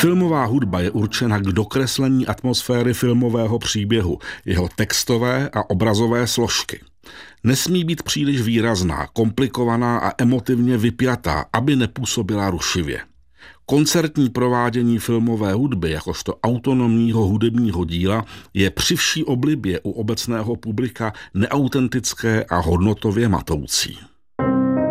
Filmová hudba je určena k dokreslení atmosféry filmového příběhu, jeho textové a obrazové složky. Nesmí být příliš výrazná, komplikovaná a emotivně vypjatá, aby nepůsobila rušivě. Koncertní provádění filmové hudby jakožto autonomního hudebního díla je při vší oblibě u obecného publika neautentické a hodnotově matoucí.